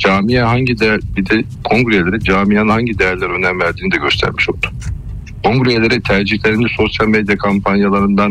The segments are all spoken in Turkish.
camiye hangi değer, bir de kongreleri camianın hangi değerlere önem verdiğini de göstermiş oldu. Kongreleri tercihlerini sosyal medya kampanyalarından,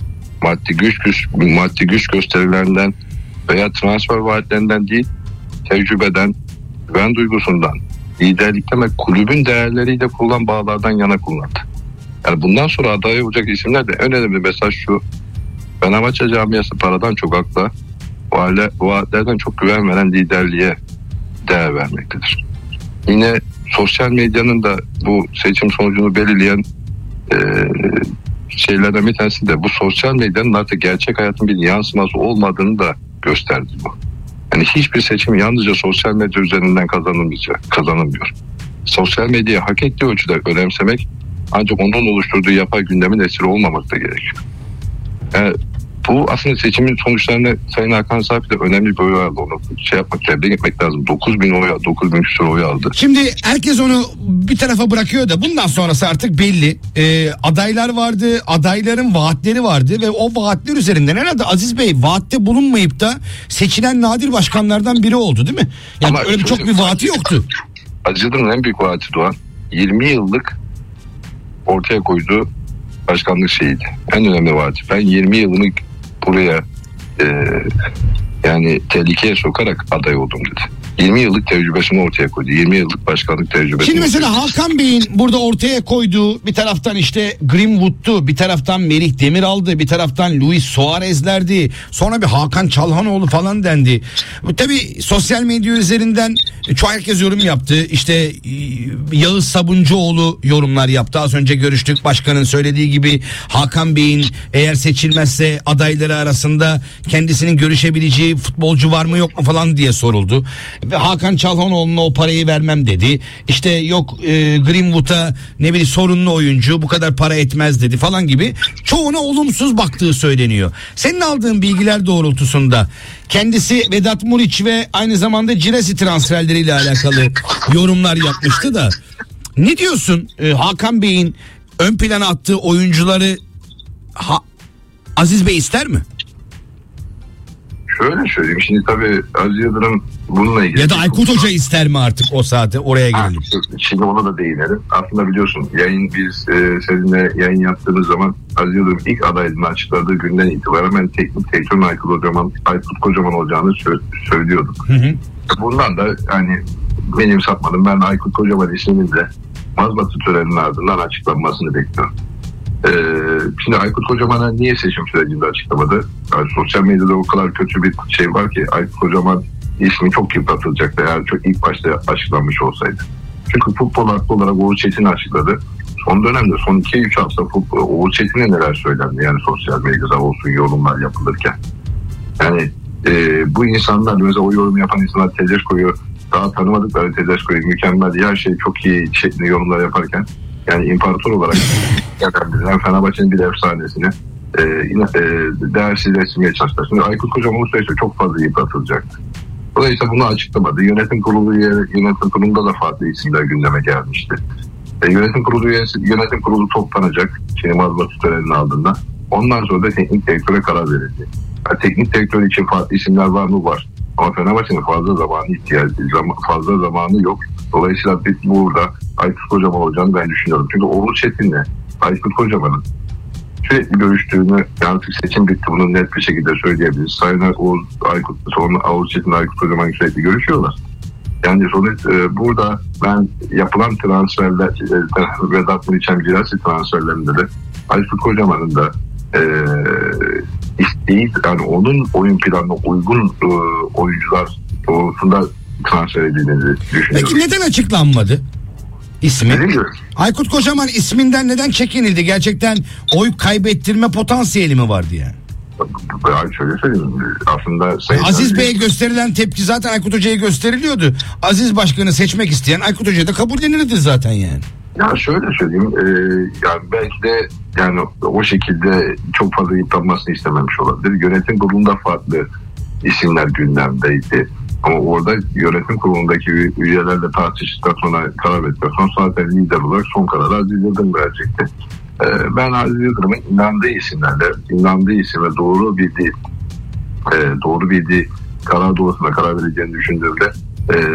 maddi güç gösterilerinden veya transfer vaatlerinden değil, tecrübeden, güven duygusundan, liderlikten ve kulübün değerleriyle kurulan bağlardan yana kullandı. Yani bundan sonra aday olacak isimler de en önemli mesaj şu: Fenerbahçe camiası paradan çok akla, vaatlerden çok güven veren liderliğe değer vermektedir. Yine sosyal medyanın da bu seçim sonucunu belirleyen şeylerden bir tanesi de bu sosyal medyanın artık gerçek hayatın bir yansıması olmadığını da gösterdi bu. Yani hiçbir seçim yalnızca sosyal medya üzerinden kazanılmıyor. Sosyal medyayı hak ettiği ölçüde önemsemek, ancak onun oluşturduğu yapay gündemin esiri olmamak da gerekiyor. Yani bu aslında seçimin sonuçlarını Sayın Hakan Safi de önemli bir oy aldı. Onu tebrik etmek lazım. 9.000 küsur oy aldı. Şimdi herkes onu bir tarafa bırakıyor da bundan sonrası artık belli. Adaylar vardı, adayların vaatleri vardı ve o vaatler üzerinden herhalde Aziz Bey vaatte bulunmayıp da seçilen nadir başkanlardan biri oldu, değil mi? Yani ama öyle çok bir vaati yoktu. Aziz Yıldırım'ın en büyük vaati Doğan, 20 yıllık ortaya koyduğu başkanlık şeyiydi. En önemli vaati. Ben 20 yılını buraya yani tehlikeye sokarak aday oldum dedi. 20 yıllık tecrübesini ortaya koydu. 20 yıllık başkanlık tecrübesini. Şimdi mesela Hakan Bey'in burada ortaya koyduğu, bir taraftan işte Greenwood'tu, bir taraftan Merih Demiral'dı, bir taraftan Luis Suarez'lerdi. Sonra bir Hakan Çalhanoğlu falan dendi. Tabii sosyal medya üzerinden çok herkes yorum yaptı. İşte Yağız Sabuncuoğlu yorumlar yaptı. Az önce görüştük. Başkanın söylediği gibi Hakan Bey'in eğer seçilmezse adayları arasında kendisinin görüşebileceği futbolcu var mı yok mu falan diye soruldu. Ve Hakan Çalhanoğlu'na o parayı vermem dedi. İşte yok Greenwood'a ne bileyim sorunlu oyuncu, bu kadar para etmez dedi falan gibi. Çoğuna olumsuz baktığı söyleniyor. Senin aldığın bilgiler doğrultusunda kendisi Vedat Muriç ve aynı zamanda Giresi transferleriyle alakalı yorumlar yapmıştı da. Ne diyorsun Hakan Bey'in ön plana attığı oyuncuları Aziz Bey ister mi? Şöyle söyleyeyim, şimdi tabii Aziz Yıldırım bununla ilgili... Ya da Aykut Hoca ister mi artık o saate, oraya gelelim. Şimdi ona da değinelim. Aslında biliyorsun biz seninle yayın yaptığımız zaman Aziz Yıldırım ilk adaylığını açıkladığı günden itibaren ben teknik direktörün Aykut Kocaman olacağını söylüyorduk. Hı. Bundan da hani benim sapmadım. Ben Aykut Kocaman isminin de mazbatı töreninin ardından açıklanmasını bekliyorum. Şimdi Aykut Kocaman'a niye seçim sürecinde açıklamadı? Yani sosyal medyada o kadar kötü bir şey var ki Aykut Kocaman ismi çok yıpratılacaktı eğer çok ilk başta açıklanmış olsaydı. Çünkü futbol haklı olarak Oğuz Çetin'i açıkladı. Son dönemde son 2-3 hafta Oğuz Çetin'e neler söylendi yani sosyal medyada olsun yorumlar yapılırken. Yani bu insanlar mesela o yorum yapan insanlar Tedesco'yu daha tanımadıkları Tedesco'yu mükemmel her şey çok iyi şeklinde yorumlar yaparken yani imparator olarak yani Fenerbahçe'nin bir efsanesini değersizleştirmeye çalıştılar. Şimdi Aykut Kocaman olsaydı çok fazla yıpratılacaktı. Dolayısıyla bunu açıklamadı. Yönetim kurulunda da farklı isimler gündeme gelmişti. Yönetim kurulu toplanacak. Şimdi mazbatı töreninin ardından. Ondan sonra da teknik direktöre karar verildi. Yani teknik direktör için farklı isimler var mı? Var. Ama Fenerbahçe'nin fazla zamanı yok. Dolayısıyla biz burada Aykut Kocaman olacağını ben düşünüyorum. Çünkü Oğuz Çetin'le Aykut Kocaman'ın sürekli görüştüğünü, yani seçim bitti bunu net bir şekilde söyleyebiliriz. Sayın Oğuz Çetin, Aykut Kocaman sürekli görüşüyorlar. Yani burada ben yapılan transferler, Vedat Muriç'en Giresi transferlerinde de Aykut Kocaman'ın da isteği, yani onun oyun planına uygun oyuncular doğrultusunda transfer edildiğini düşünüyorum. Peki neden açıklanmadı ismi? Aykut Kocaman isminden neden çekinildi? Gerçekten oy kaybettirme potansiyeli mi vardı yani? Şöyle söyleyeyim. Aslında Aziz Bey'e gösterilen tepki zaten Aykut Hoca'ya gösteriliyordu. Aziz Başkan'ı seçmek isteyen Aykut Hoca da kabullenirdi zaten yani. Ya şöyle söyleyeyim. Yani belki de yani o şekilde çok fazla yıpranmasını istememiş olabilir. Yönetim kurulunda farklı isimler gündemdeydi. Ama orada yönetim kurulundaki üyelerle tartıştıktan sonra karar verdikten sonra zaten lider olarak son kararı Aziz Yıldırım verecekti. Ben Aziz Yıldırım'ın inandığı isim ve doğru bildiği karar doğrultusunda karar vereceğini düşündüğümde